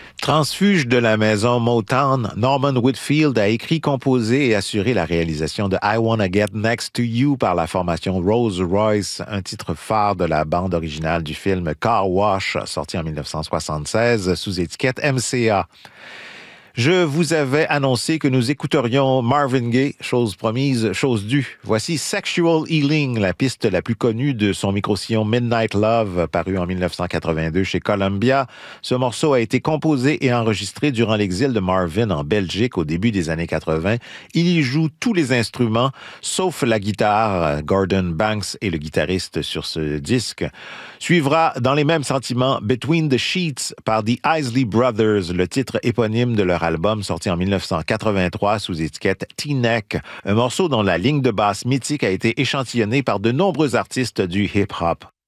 Transfuge de la maison Motown, Norman Whitfield a écrit, composé et assuré la réalisation de I Wanna Get Next to You par la formation Rolls-Royce, un titre phare de la bande originale du film Car Wash, sorti en 1976 sous étiquette MCA. Je vous avais annoncé que nous écouterions Marvin Gaye, chose promise, chose due. Voici Sexual Healing, la piste la plus connue de son micro-sillon Midnight Love, paru en 1982 chez Columbia. Ce morceau a été composé et enregistré durant l'exil de Marvin en Belgique au début des années 80. Il y joue tous les instruments, sauf la guitare. Gordon Banks est le guitariste sur ce disque. Suivra, dans les mêmes sentiments, Between the Sheets par The Isley Brothers, le titre éponyme de leur album sorti en 1983 sous étiquette T-Neck, un morceau dont la ligne de basse mythique a été échantillonnée par de nombreux artistes du hip-hop.